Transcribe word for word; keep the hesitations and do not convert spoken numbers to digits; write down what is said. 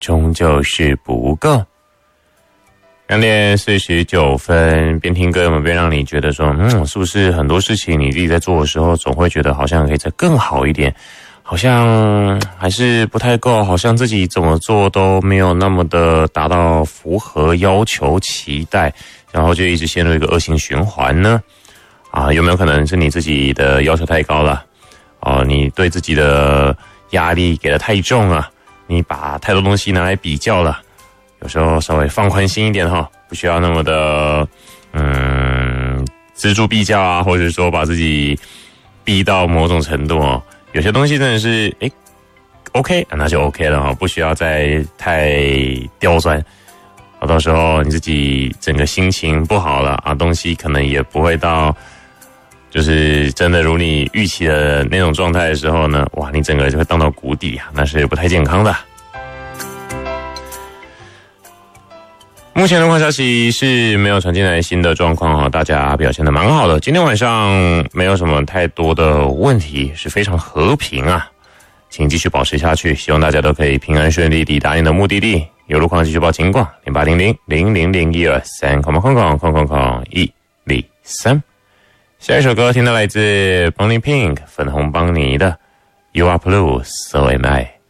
终究是不够。两点四十九分，边听歌有没有边让你觉得说，嗯，是不是很多事情你自己在做的时候，总会觉得好像可以再更好一点，好像还是不太够，好像自己怎么做都没有那么的达到符合要求期待，然后就一直陷入一个恶性循环呢？啊，有没有可能是你自己的要求太高了？哦，你对自己的压力给得太重了，你把太多东西拿来比较了。有时候稍微放宽心一点哈，不需要那么的嗯锱铢必较啊，或者说把自己逼到某种程度哦。有些东西真的是诶 OK 那就 OK 了哈，不需要再太刁钻。到时候你自己整个心情不好了啊，东西可能也不会到就是真的如你预期的那种状态的时候呢，哇，你整个就会荡到谷底啊，那是不太健康的。目前的话，消息是没有传进来新的状况哈，大家表现得蛮好的。今天晚上没有什么太多的问题，是非常和平啊，请继续保持下去，希望大家都可以平安顺利抵达你的目的地。有路况继续报情况，零八零零零零零一二三，空空空空空空一零三。下一首歌听到来自 Bonnie Pink 粉红邦尼的 You Are Blue So Am I。